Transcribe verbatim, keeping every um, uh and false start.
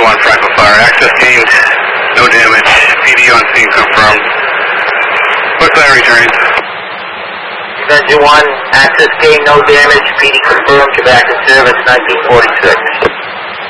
two one Franklin Fire. Access gained, no damage. P D on scene confirmed. Quick fire returning. Engine one, access gain, no damage. P D confirmed. Get back in service, nineteen forty-six.